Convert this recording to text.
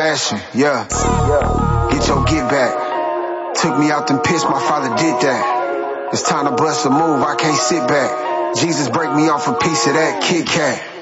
fashion, yeah. Get your get back. Took me out them pits, my father did that. It's time to bust a move, I can't sit back. Jesus break me off a piece of that Kit Kat.